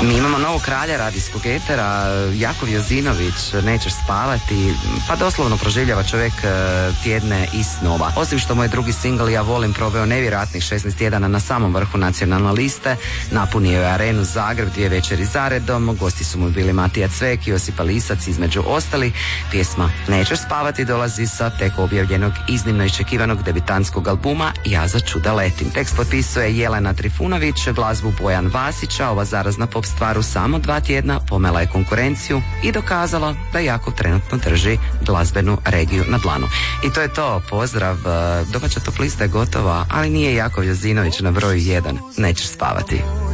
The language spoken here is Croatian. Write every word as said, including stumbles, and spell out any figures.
Mi imamo novog kralja radijskog etera, Jakov Jozinović, Nećeš spavati, pa doslovno proživljava čovjek tjedne i snova. Osim što mu je drugi singl Ja volim proveo nevjerojatnih šesnaest tjedana na samom vrhu nacionalne liste, napunio je Arenu Zagreb dvije večeri zaredom, gosti su mu bili Matija Cvek i Josipa Lisac između ostalih. Pjesma Nećeš spavati dolazi sa tek objavljenog iznimno iščekivanog debitanskog albuma Ja za čuda letim. Tekst potpisuje Jelena Trifunović, glazbu Bojan Vasića. Ova zarazna pop stvar u samo dva tjedna pomela je konkurenciju i dokazala da Jakov trenutno drži glazbenu regiju na dlanu. I to je to, pozdrav, domaća top lista je gotova, ali nije Jakov Jozinović na broju jedan. Nećeš spavati.